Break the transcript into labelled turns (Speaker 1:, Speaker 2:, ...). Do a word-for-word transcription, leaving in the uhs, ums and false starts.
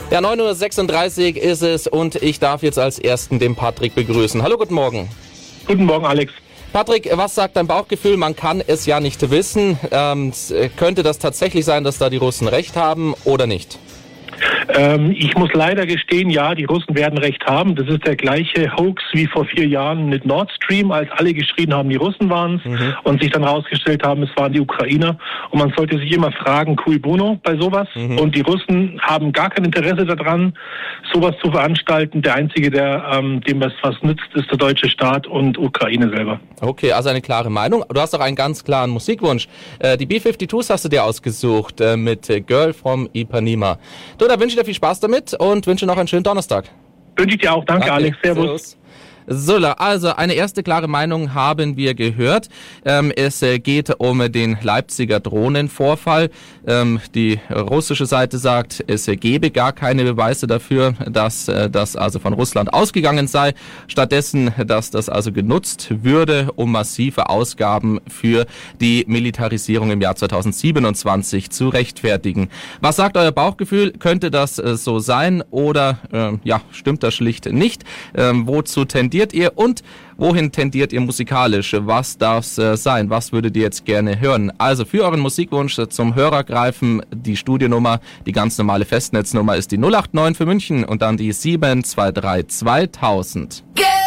Speaker 1: Ja, neun Uhr sechsunddreißig ist es und ich darf jetzt als Ersten den Patrick begrüßen. Hallo, guten Morgen.
Speaker 2: Guten Morgen, Alex.
Speaker 1: Patrick, was sagt dein Bauchgefühl? Man kann es ja nicht wissen. Ähm, könnte das tatsächlich sein, dass da die Russen recht haben oder nicht?
Speaker 2: Ähm, ich muss leider gestehen, ja, die Russen werden recht haben. Das ist der gleiche Hoax wie vor vier Jahren mit Nord Stream, als alle geschrien haben, die Russen waren es mhm. und sich dann herausgestellt haben, es waren die Ukrainer. Und man sollte sich immer fragen, cui bono bei sowas. Mhm. Und die Russen haben gar kein Interesse daran, sowas zu veranstalten. Der Einzige, der ähm, dem was, was nützt, ist der deutsche Staat und Ukraine selber.
Speaker 1: Okay, also eine klare Meinung. Du hast auch einen ganz klaren Musikwunsch. Äh, die B fünfundfünfzig hast du dir ausgesucht äh, mit äh, Girl from Ipanema. Du, da wünsche ich dir viel Spaß damit und wünsche noch einen schönen Donnerstag.
Speaker 2: Wünsche ich dir auch. Danke, Danke. Alex. Servus. Servus.
Speaker 1: So, also eine erste klare Meinung haben wir gehört. Ähm, es äh, geht um den Leipziger Drohnenvorfall. Ähm, die russische Seite sagt, es äh, gebe gar keine Beweise dafür, dass äh, das also von Russland ausgegangen sei. Stattdessen, dass das also genutzt würde, um massive Ausgaben für die Militarisierung im Jahr zweitausendsiebenundzwanzig zu rechtfertigen. Was sagt euer Bauchgefühl? Könnte das äh, so sein oder äh, ja, stimmt das schlicht nicht? Ähm, wozu tendiert ihr und wohin tendiert ihr musikalisch? Was darf's äh, sein? Was würdet ihr jetzt gerne hören? Also für euren Musikwunsch äh, zum Hörer greifen die Studionnummer, die ganz normale Festnetznummer ist die null acht neun für München und dann die sieben zwei drei zweitausend.